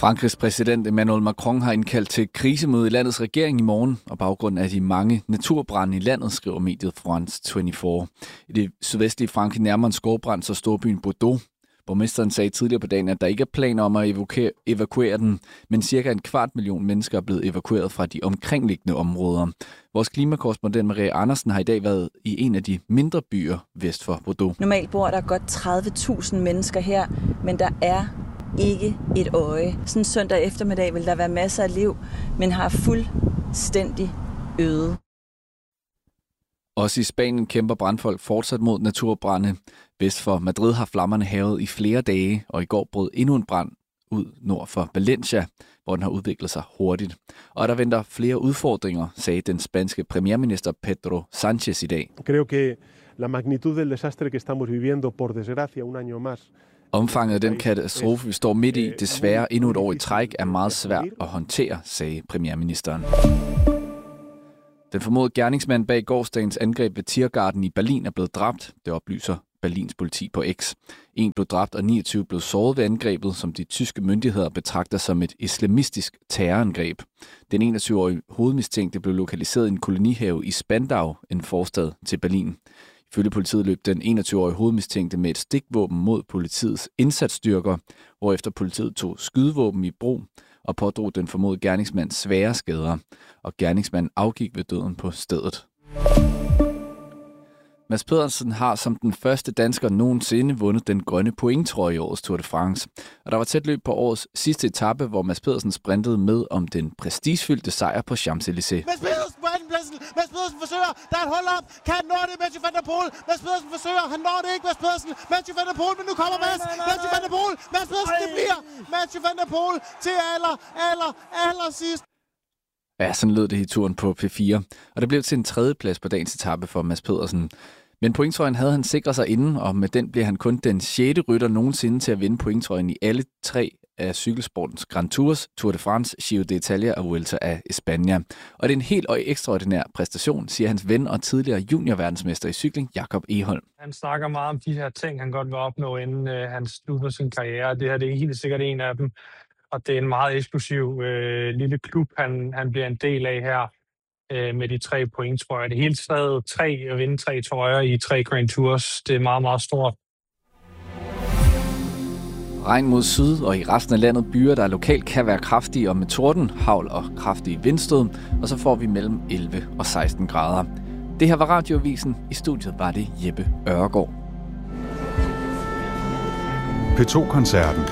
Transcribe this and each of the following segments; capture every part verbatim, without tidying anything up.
Frankrigs præsident Emmanuel Macron har indkaldt til krisemøde i landets regering i morgen, og baggrunden af de mange naturbrande i landet, skriver mediet France toogtyve. I det sydvestlige Frankrig nærmer en skovbrand så storbyen Bordeaux. Borgmesteren sagde tidligere på dagen, at der ikke er planer om at evakuere, evakuere den, men cirka en kvart million mennesker er blevet evakueret fra de omkringliggende områder. Vores klimakorrespondent Marie Andersen har i dag været i en af de mindre byer vest for Bordeaux. Normalt bor der godt tredive tusind mennesker her, men der er ikke et øje. Sådan en søndag eftermiddag vil der være masser af liv, men har fuldstændig øde. Også i Spanien kæmper brandfolk fortsat mod naturbrande. Vest for Madrid har flammerne hærget i flere dage, og i går brød endnu en brand ud nord for Valencia, hvor den har udviklet sig hurtigt. Og der venter flere udfordringer, sagde den spanske premierminister Pedro Sánchez i dag. Creo que la magnitud del desastre que estamos viviendo por desgracia un año más. Omfanget af den katastrofe, vi står midt i, desværre endnu et år i træk, er meget svært at håndtere, sagde premierministeren. Den formodede gerningsmand bag gårsdagens angreb ved Tiergarten i Berlin er blevet dræbt, det oplyser Berlins politi på X. En blev dræbt, og niogtyve blev såret ved angrebet, som de tyske myndigheder betragter som et islamistisk terrorangreb. Den enogtyve-årige hovedmistænkte blev lokaliseret i en kolonihave i Spandau, en forstad til Berlin. Ifølge politiet løb den enogtyve-årige hovedmistænkte med et stikvåben mod politiets indsatsstyrker, hvorefter politiet tog skydevåben i brug og pådrog den formodede gerningsmand svære skader, og gerningsmanden afgik ved døden på stedet. Mads Pedersen har som den første dansker nogensinde vundet den grønne pointtrøje i årets Tour de France. Og der var tæt løb på årets sidste etape, hvor Mads Pedersen sprintede med om den prestigefyldte sejr på Champs-Élysées. Mads Pedersen på andenpladsen. Mads Pedersen forsøger. Der er et hold op. Kan han nå det? Mathieu van der Poel. Mads Pedersen forsøger. Han når det ikke. Mads Pedersen. Mathieu van der Poel. Men nu kommer Mads. Mathieu van der Poel. Mads Pedersen. Det bliver Mathieu van der Poel til aller, aller, aller sidst. Ja, sådan lød det i turen på P fire. Og det blev til en tredjeplads på dagens etape for Mads Pedersen. Men pointtrøjen havde han sikret sig inden, og med den blev han kun den sjette rytter nogensinde til at vinde pointtrøjen i alle tre af cykelsportens Grand Tours, Tour de France, Giro d'Italia og Vuelta a España. Og det er en helt ekstraordinær præstation, siger hans ven og tidligere juniorverdensmester i cykling, Jakob Egholm. Han snakker meget om de her ting, han godt vil opnå, inden øh, han slutter sin karriere. Det her det er helt sikkert en af dem, og det er en meget eksklusiv øh, lille klub, han, han bliver en del af her med de tre pointtrøjer. Det hele taget tre at vinde tre trøjer i tre Grand Tours. Det er meget, meget stort. Regn mod syd og i resten af landet byer, der lokalt kan være kraftige og med torden, hagl og kraftige vindstød, og så får vi mellem elleve og seksten grader. Det her var Radioavisen. I studiet var det Jeppe Ørgaard. P to-koncerten.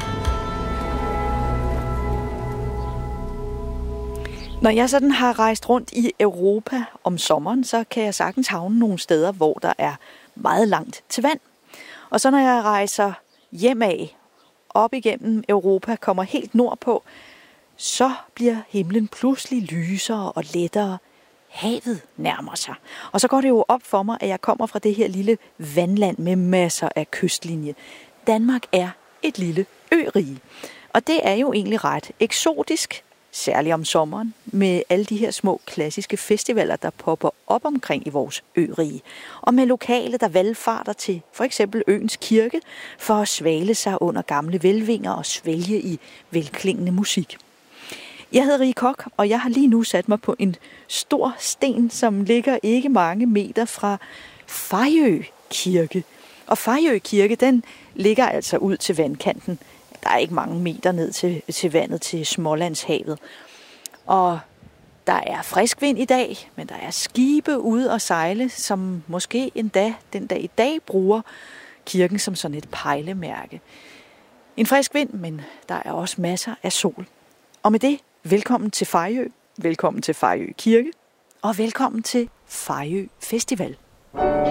Når jeg sådan har rejst rundt i Europa om sommeren, så kan jeg sagtens havne nogle steder, hvor der er meget langt til vand. Og så når jeg rejser hjemad, op igennem Europa, kommer helt nordpå, så bliver himlen pludselig lysere og lettere. Havet nærmer sig. Og så går det jo op for mig, at jeg kommer fra det her lille vandland med masser af kystlinje. Danmark er et lille ørige. Og det er jo egentlig ret eksotisk, særligt om sommeren, med alle de her små klassiske festivaler, der popper op omkring i vores ørige. Og med lokale, der valfarter til for eksempel øens kirke, for at svale sig under gamle velvinger og svælge i velklingende musik. Jeg hedder Rie Kok, og jeg har lige nu sat mig på en stor sten, som ligger ikke mange meter fra Fejø Kirke. Og Fejø Kirke, den ligger altså ud til vandkanten. Der er ikke mange meter ned til, til vandet til Smålandshavet. Og der er frisk vind i dag, men der er skibe ude og sejle, som måske endda den dag i dag bruger kirken som sådan et pejlemærke. En frisk vind, men der er også masser af sol. Og med det, velkommen til Fejø, velkommen til Fejø Kirke, og velkommen til Fejø Festival.